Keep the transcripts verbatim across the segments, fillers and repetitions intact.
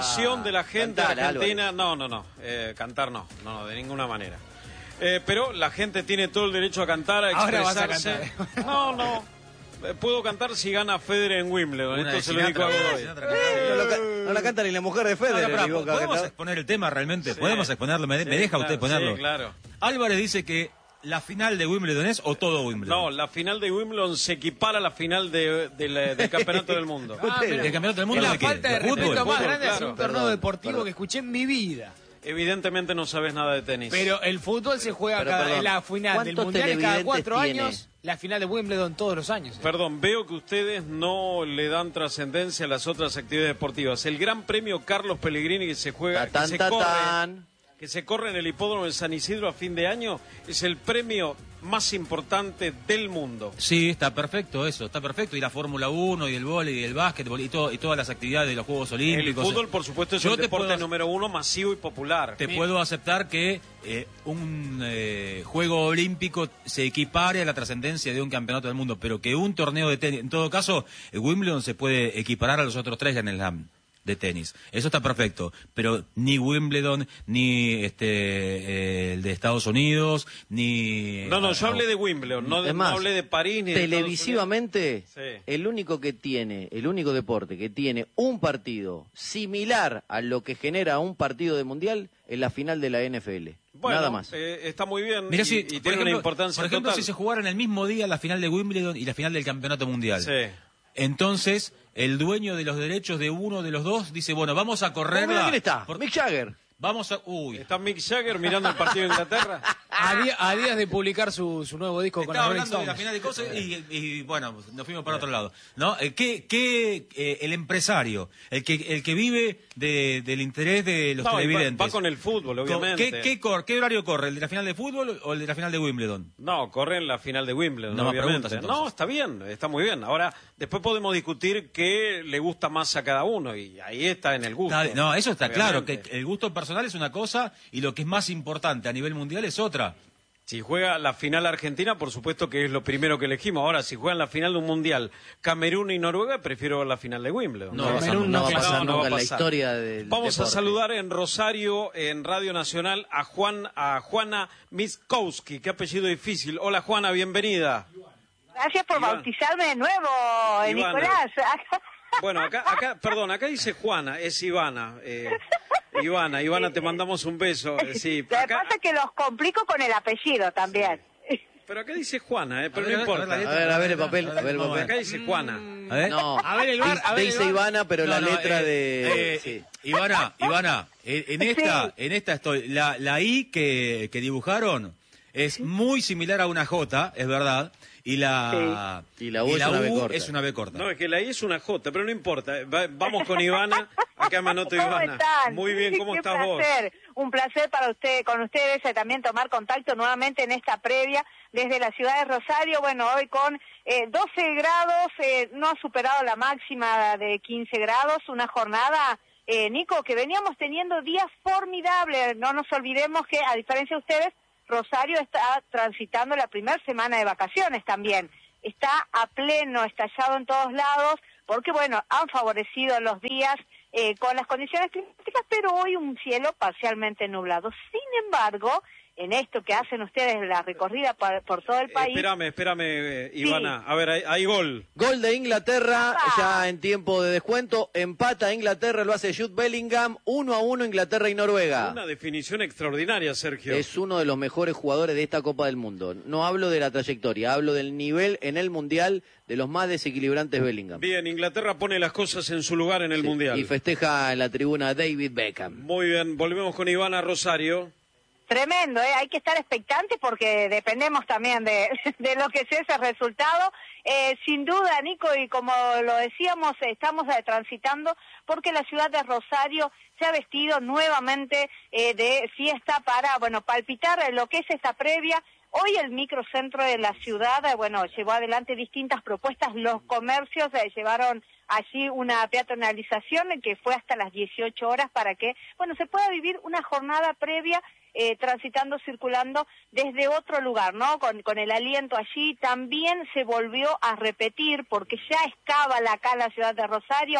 ovación de la gente Cantale, argentina. No, no, no. Eh, cantar no. No, no, de ninguna manera. Eh, pero la gente tiene todo el derecho a cantar, a expresarse. Ahora vas a cantar. No, no. Eh, Puedo cantar si gana Federer en Wimbledon. Una Esto de se lo digo a Sinatra, Godoy. Sinatra, No, lo ca- no la canta ni la mujer de Federer. No, no, digo, pero, que ¿podemos canta- exponer el tema realmente? Sí. ¿Podemos exponerlo? ¿Me, Sí, me deja claro, usted ponerlo? Sí, claro. Álvarez dice que la final de Wimbledon es o todo Wimbledon. No, la final de Wimbledon se equipara a la final de, de la- del Campeonato del Mundo. Ah, Ustedes. mira. ¿El campeonato del mundo Es la de qué? falta de, ¿De fútbol? respeto más Fútbol, grande hacia claro. un torneo Perdón, deportivo perdón. que escuché en mi vida. Evidentemente no sabes nada de tenis. Pero el fútbol se juega Pero, cada, perdón, en la final del ¿cuántos mundial es cada televidentes cuatro tiene? años, la final de Wimbledon todos los años. Perdón, veo que ustedes no le dan trascendencia a las otras actividades deportivas. El Gran Premio Carlos Pellegrini que se juega, Tatán, que se corre, tatán. que se corre en el hipódromo de San Isidro a fin de año, es el premio más importante del mundo. Sí, está perfecto eso, está perfecto. Y la Fórmula uno, y el vóley, y el básquetbol, y, todo, y todas las actividades de los Juegos El Olímpicos. fútbol, por supuesto, es Yo el te deporte puedo- número uno masivo y popular. Te Mi- puedo aceptar que eh, un eh, juego olímpico se equipare a la trascendencia de un campeonato del mundo, pero que un torneo de tenis, en todo caso, el Wimbledon se puede equiparar a los otros tres Grand Slam de tenis. Eso está perfecto, pero ni Wimbledon, ni este eh, el de Estados Unidos, ni... No, no, yo ah, hablé de Wimbledon, no, de- Es no más, hablé de París ni de Estados televisivamente, Sí. el único que tiene, el único deporte que tiene un partido similar a lo que genera un partido de mundial es la final de la N F L. Bueno, Nada más. eh, está muy bien Mirá y, si, y por tiene ejemplo, una importancia por ejemplo total. si se jugaran el mismo día la final de Wimbledon y la final del Campeonato Mundial. Sí. Entonces, el dueño de los derechos de uno de los dos dice, bueno, vamos a Oh, mirá correrla. quién está, por- Mick Jagger. Vamos a... Uy. ¿Está Mick Jagger mirando el partido de Inglaterra? A, día- a días de publicar su, su nuevo disco con Estaba los Rolling hablando de la Stones. final de cosas y, y, bueno, nos fuimos para otro lado. ¿No? Eh, ¿Qué, qué, eh, el empresario, el que, el que vive de, del interés de los No, y va, televidentes? va con el fútbol, Co- obviamente. ¿Qué, qué, cor- ¿Qué horario corre? ¿El de la final de fútbol o el de la final de Wimbledon? No, corre en la final de Wimbledon, No más obviamente. preguntas, entonces. No, está bien, está muy bien. Ahora, después podemos discutir qué le gusta más a cada uno y ahí está en el gusto. Está- no, eso está claro, obviamente. que el gusto personal es una cosa y lo que es más importante a nivel mundial es otra. Si juega la final Argentina, por supuesto que es lo primero que elegimos. Ahora, si juegan la final de un mundial Camerún y Noruega, prefiero la final de Wimbledon. No, No, va a pasar- Camerún no no va a pasar no va nunca a en la pasar. historia del Vamos a deporte. saludar en Rosario, en Radio Nacional, a Juan, a Juana Miskowski. Qué apellido difícil. Hola, Juana, bienvenida. Gracias por Iván. bautizarme de nuevo, eh, Ivana. Nicolás. Bueno, acá, acá, perdón, acá dice Juana, es Ivana. Eh, Ivana, Ivana, te mandamos un beso. eh, sí, Lo que acá- pasa es que los complico con el apellido también. pero acá dice Juana, eh, pero A ver, no a ver, importa. a ver, A ver, a ver el papel, a ver el Vamos a ver. papel. Acá dice Juana. A ver. No, A ver el bar, a ver el dice bar. Ivana, pero la No, no, letra eh, de... eh, sí. Ivana, Ivana, eh, en esta, Sí. en esta estoy. La, la I que, que dibujaron es muy similar a una J, es verdad, y la, Sí. Y la U es una B corta. es una B corta. No, es que la I es una J, pero no importa. Va- vamos con Ivana. Acá me anoto ¿Cómo Ivana. están? Muy bien, ¿cómo Qué estás vos? placer. Un placer para usted, con ustedes eh, también tomar contacto nuevamente en esta previa desde la ciudad de Rosario. Bueno, hoy con eh, doce grados, eh, no ha superado la máxima de quince grados, una jornada, eh, Nico, que veníamos teniendo días formidables. No nos olvidemos que, a diferencia de ustedes, Rosario está transitando la primera semana de vacaciones también. Está a pleno, estallado en todos lados, porque, bueno, han favorecido los días eh, con las condiciones climáticas, pero hoy un cielo parcialmente nublado. Sin embargo, en esto que hacen ustedes, la recorrida por, por todo el Eh, país... espérame, espérame, eh, Ivana. A ver, hay, hay gol. Gol de Inglaterra, ¡Apa! ya en tiempo de descuento. Empata Inglaterra, lo hace Jude Bellingham. uno a uno Inglaterra y Noruega. Una definición extraordinaria, Sergio. Es uno de los mejores jugadores de esta Copa del Mundo. No hablo de la trayectoria, hablo del nivel en el Mundial de los más desequilibrantes Bellingham. Bien, Inglaterra pone las cosas en su lugar en el Sí, Mundial. y festeja en la tribuna David Beckham. Muy bien, volvemos con Ivana Rosario. Tremendo, ¿eh? Hay que estar expectantes porque dependemos también de, de lo que sea ese resultado. Eh, sin duda, Nico, y como lo decíamos, estamos eh, transitando porque la ciudad de Rosario se ha vestido nuevamente eh, de fiesta para, bueno, palpitar lo que es esta previa. Hoy el microcentro de la ciudad, eh, bueno, llevó adelante distintas propuestas. Los comercios eh, llevaron allí una peatonalización que fue hasta las dieciocho horas para que, bueno, se pueda vivir una jornada previa eh, transitando, circulando desde otro lugar, ¿no? Con, con el aliento allí. También se volvió a repetir, porque ya es cábala acá en la ciudad de Rosario,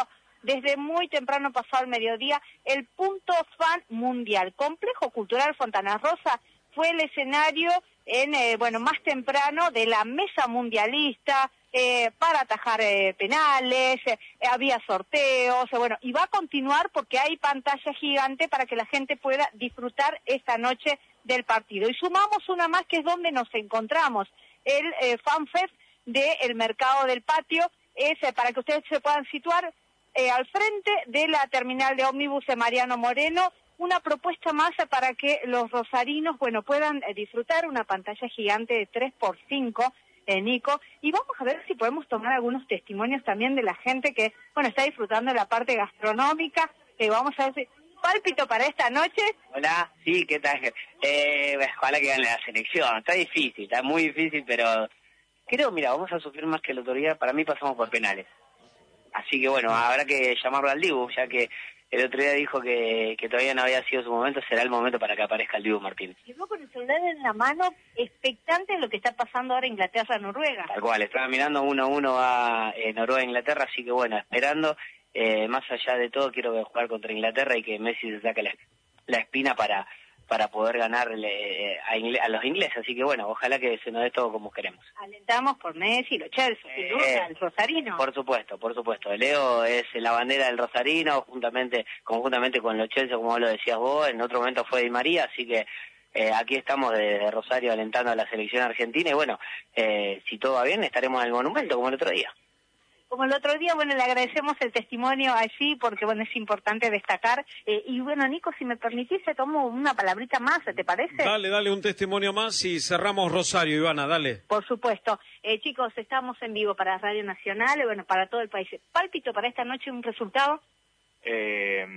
desde muy temprano pasado al mediodía, el Punto Fan Mundial. Complejo Cultural Fontana Rosa fue el escenario en eh, bueno más temprano de la mesa mundialista eh, para atajar eh, penales, eh, había sorteos, eh, bueno, y va a continuar porque hay pantalla gigante para que la gente pueda disfrutar esta noche del partido. Y sumamos una más que es donde nos encontramos, el eh, FanFest del Mercado del Patio, es eh, para que ustedes se puedan situar eh, al frente de la terminal de ómnibus de Mariano Moreno, una propuesta más para que los rosarinos, bueno, puedan eh, disfrutar una pantalla gigante de tres por cinco, eh, Nico, y vamos a ver si podemos tomar algunos testimonios también de la gente que, bueno, está disfrutando de la parte gastronómica, eh, vamos a ver si... Pálpito para esta noche. Hola, sí, ¿qué tal? Eh, ojalá que gane la selección, está difícil, está muy difícil, pero creo, mira, vamos a sufrir más que el otro día, para mí pasamos por penales. Así que bueno, habrá que llamarlo al Dibu, ya que el otro día dijo que, que todavía no había sido su momento, será el momento para que aparezca el Dibu Martínez. Llegó con el celular en la mano, expectante de lo que está pasando ahora en Inglaterra-Noruega. Tal cual, estaba mirando uno a uno a eh, Noruega-Inglaterra, así que bueno, esperando, eh, más allá de todo, quiero jugar contra Inglaterra y que Messi se saque la, la espina para... para poder ganarle a, ingle a los ingleses, así que bueno, ojalá que se nos dé todo como queremos. Alentamos por Messi, los Chelsea, sin duda, eh, el rosarino. Por supuesto, por supuesto. Leo es la bandera del rosarino, juntamente, conjuntamente con los Chelsea, como lo decías vos, en otro momento fue Di María, así que eh, aquí estamos de, de Rosario alentando a la selección argentina y bueno, eh, si todo va bien estaremos en el Monumento como el otro día. Como el otro día, bueno, le agradecemos el testimonio allí porque, bueno, es importante destacar. Eh, y, bueno, Nico, si me permitís, te tomo una palabrita más, ¿te parece? Dale, dale un testimonio más y cerramos Rosario, Ivana, dale. Por supuesto. Eh, chicos, estamos en vivo para Radio Nacional y, bueno, para todo el país. Pálpito para esta noche, un resultado. Eh,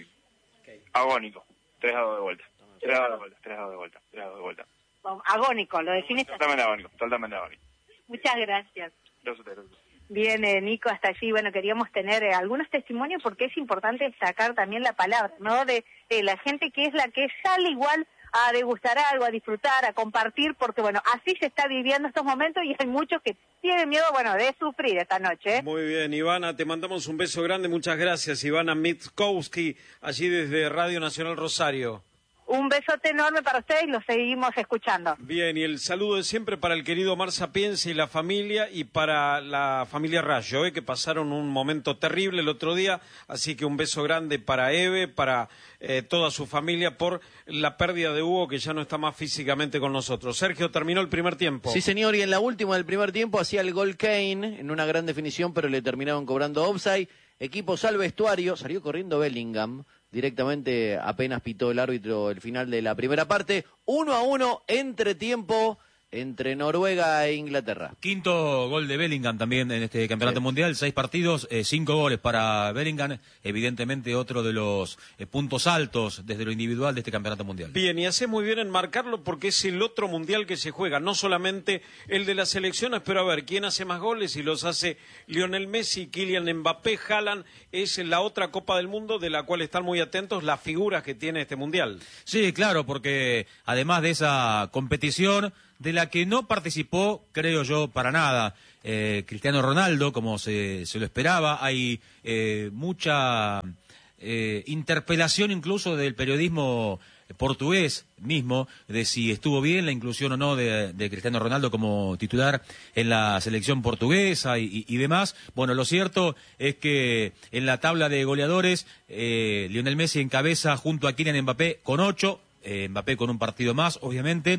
agónico. tres a dos de vuelta. tres a dos de vuelta, tres a dos de vuelta, tres a dos de vuelta. Agónico, lo definiste. Totalmente agónico, totalmente agónico. Muchas gracias. Gracias a ustedes, gracias. Bien, eh, Nico, hasta allí, bueno, queríamos tener eh, algunos testimonios porque es importante destacar también la palabra, ¿no? De, de la gente que es la que sale igual a degustar algo, a disfrutar, a compartir, porque, bueno, así se está viviendo estos momentos y hay muchos que tienen miedo, bueno, de sufrir esta noche, ¿eh? Muy bien, Ivana, te mandamos un beso grande, muchas gracias, Ivana Mitkowski, allí desde Radio Nacional Rosario. Un besote enorme para ustedes y los seguimos escuchando. Bien, y el saludo de siempre para el querido Omar Sapienza y la familia, y para la familia Rayo, ¿eh? que pasaron un momento terrible el otro día, así que un beso grande para Eve, para eh, toda su familia, por la pérdida de Hugo, que ya no está más físicamente con nosotros. Sergio, terminó el primer tiempo. Sí, señor, y en la última del primer tiempo hacía el gol Kane, en una gran definición, pero le terminaron cobrando offside. Equipo al vestuario, salió corriendo Bellingham, directamente apenas pitó el árbitro el final de la primera parte, uno a uno, entretiempo entre Noruega e Inglaterra. Quinto gol de Bellingham también en este campeonato sí. mundial, seis partidos, eh, cinco goles para Bellingham, evidentemente otro de los eh, puntos altos desde lo individual de este campeonato mundial. Bien, y hace muy bien en marcarlo porque es el otro mundial que se juega, no solamente el de las selecciones, pero a ver, ¿quién hace más goles? Y los hace Lionel Messi, Kylian Mbappé, Haaland, es la otra Copa del Mundo de la cual están muy atentos las figuras que tiene este mundial. Sí, claro, porque además de esa competición, de la que no participó, creo yo, para nada, eh, Cristiano Ronaldo, como se, se lo esperaba. Hay eh, mucha eh, interpelación incluso del periodismo portugués mismo, de si estuvo bien la inclusión o no de, de Cristiano Ronaldo como titular en la selección portuguesa y, y, y demás. Bueno, lo cierto es que en la tabla de goleadores, eh, Lionel Messi encabeza junto a Kylian Mbappé con ocho, eh, Mbappé con un partido más, obviamente.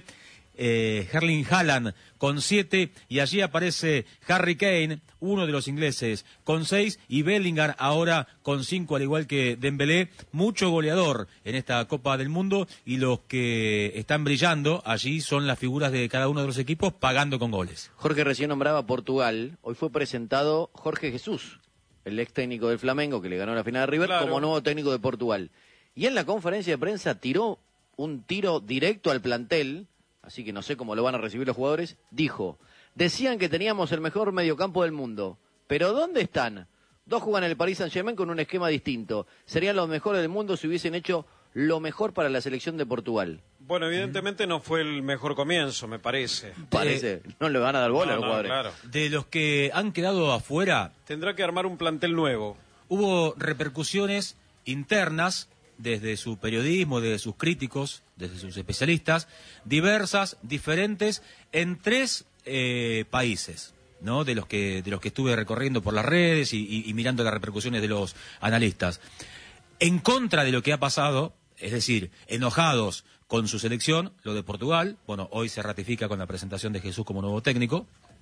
Eh, Erling Haaland con siete y allí aparece Harry Kane, uno de los ingleses, con seis, y Bellingham ahora con cinco, al igual que Dembélé, mucho goleador en esta Copa del Mundo, y los que están brillando allí son las figuras de cada uno de los equipos pagando con goles. Jorge recién nombraba Portugal, hoy fue presentado Jorge Jesús, el ex técnico del Flamengo que le ganó la final de River, claro, como nuevo técnico de Portugal, y en la conferencia de prensa tiró un tiro directo al plantel, así que no sé cómo lo van a recibir los jugadores. Dijo, decían que teníamos el mejor mediocampo del mundo, pero ¿dónde están? Dos juegan en el Paris Saint-Germain con un esquema distinto. Serían los mejores del mundo si hubiesen hecho lo mejor para la selección de Portugal. Bueno, evidentemente no fue el mejor comienzo, me parece. Parece, Eh, no le van a dar bola no, a los no, jugadores. Claro. De los que han quedado afuera, tendrá que armar un plantel nuevo. hubo repercusiones internas desde su periodismo, desde sus críticos, desde sus especialistas, diversas, diferentes, en tres eh, países, ¿no? De los que de los que estuve recorriendo por las redes y, y, y mirando las repercusiones de los analistas. En contra de lo que ha pasado, es decir, enojados con su selección, lo de Portugal, bueno, hoy se ratifica con la presentación de Jesús como nuevo técnico,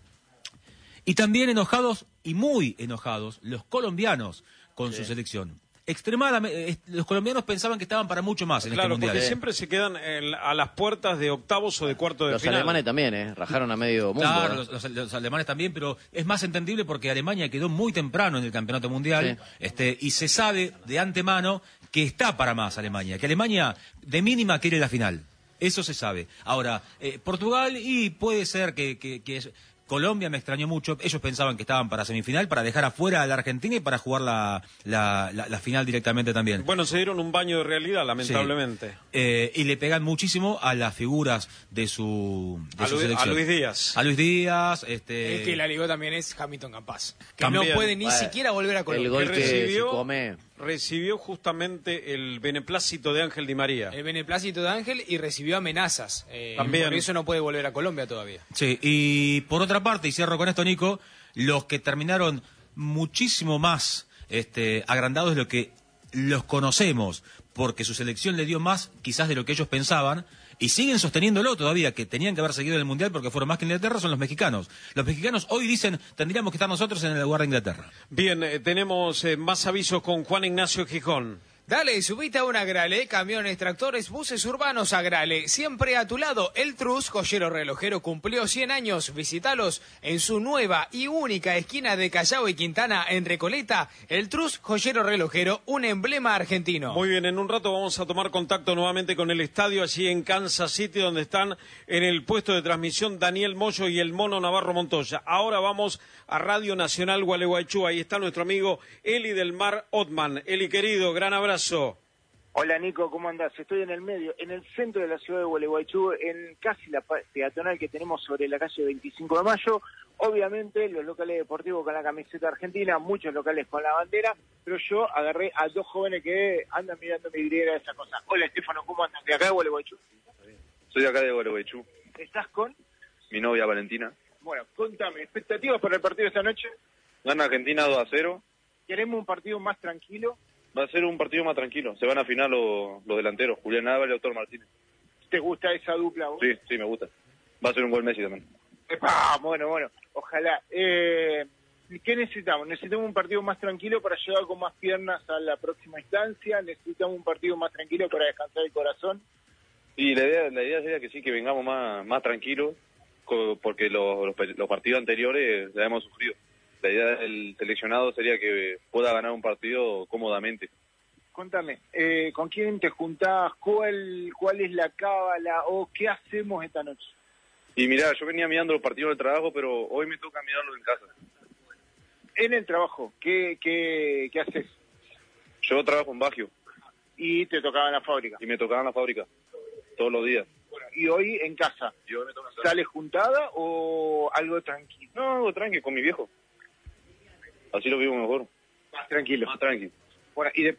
y también enojados, y muy enojados, los colombianos con sí. su selección. Extremadamente, los colombianos pensaban que estaban para mucho más en claro, este mundial. Porque ¿eh? siempre se quedan en, a las puertas de octavos o de cuartos de los final. Los alemanes también, ¿eh? Rajaron a medio mundo. Claro, ¿eh? los, los, los alemanes también, pero es más entendible porque Alemania quedó muy temprano en el campeonato mundial, sí. este, y se sabe de antemano que está para más Alemania, que Alemania de mínima quiere la final. Eso se sabe. Ahora, eh, Portugal, y puede ser que... que, que es, Colombia me extrañó mucho, ellos pensaban que estaban para semifinal, para dejar afuera a la Argentina y para jugar la, la, la, la final directamente también. Bueno, se dieron un baño de realidad, lamentablemente. Sí. Eh, y le pegan muchísimo a las figuras de su, de a, su Luis, selección. a Luis Díaz. A Luis Díaz. Este... El que la ligó también es Hamilton Campas, que también. no puede ni bueno, siquiera volver a Colombia. El gol que, que recibió, se come... recibió justamente el beneplácito de Ángel Di María. El beneplácito de Ángel y recibió amenazas. Eh, también. Por eso no puede volver a Colombia todavía. Sí, y por otra parte, y cierro con esto, Nico, los que terminaron muchísimo más este, agrandados de lo que los conocemos, porque su selección le dio más quizás de lo que ellos pensaban, y siguen sosteniéndolo todavía, que tenían que haber seguido en el Mundial porque fueron más que Inglaterra, son los mexicanos. Los mexicanos hoy dicen, tendríamos que estar nosotros en el lugar de Inglaterra. Bien, eh, tenemos eh, más avisos con Juan Ignacio Gijón. Dale, subite a un Agrale, camiones, tractores, buses urbanos Agrale. Siempre a tu lado, El Trus, joyero relojero, cumplió cien años. Visítalos en su nueva y única esquina de Callao y Quintana, en Recoleta. El Trus, joyero relojero, un emblema argentino. Muy bien, en un rato vamos a tomar contacto nuevamente con el estadio allí en Kansas City, donde están en el puesto de transmisión Daniel Moyo y el Mono Navarro Montoya. Ahora vamos a Radio Nacional Gualeguaychú. Ahí está nuestro amigo Eli del Mar Otman. Eli, querido, gran abrazo. Hola Nico, ¿cómo andás? Estoy en el medio, en el centro de la ciudad de Gualeguaychú, en casi la peatonal que tenemos sobre la calle veinticinco de mayo. Obviamente los locales deportivos con la camiseta argentina, muchos locales con la bandera, pero yo agarré a dos jóvenes que andan mirando mi vidriera de esa cosa. Hola Estefano, ¿cómo andas? ¿De acá de Gualeguaychú? Soy de acá de Gualeguaychú. ¿Estás con? Mi novia Valentina. Bueno, contame, ¿expectativas para el partido de esta noche? Gana Argentina dos a cero. ¿Queremos un partido más tranquilo? Va a ser un partido más tranquilo. Se van a final los, los delanteros, Julián Álvarez y Autor Martínez. ¿Te gusta esa dupla vos? Sí, sí, me gusta. Va a ser un gol Messi también. ¡Epa! Bueno, bueno, ojalá. Eh, ¿Qué necesitamos? Necesitamos un partido más tranquilo para llegar con más piernas a la próxima instancia. Necesitamos un partido más tranquilo para descansar el corazón. Y la idea, la idea sería que sí, que vengamos más, más tranquilos, porque los, los, los partidos anteriores la hemos sufrido. La idea del seleccionado sería que pueda ganar un partido cómodamente. Contame, eh, ¿con quién te juntás? ¿Cuál, cuál es la cábala? ¿O qué hacemos esta noche? Y mirá, yo venía mirando los partidos del trabajo, pero hoy me toca mirarlos en casa. En el trabajo, ¿qué, qué, qué haces? Yo trabajo en Bagio. ¿Y te tocaba en la fábrica? Y me tocaba en la fábrica, todos los días. Bueno, ¿y hoy en casa? Y hoy me toca en casa. ¿Sales juntada o algo tranquilo? No, algo tranquilo, con mi viejo. Así lo vivo mejor. Más tranquilo. Más tranquilo. Bueno, y de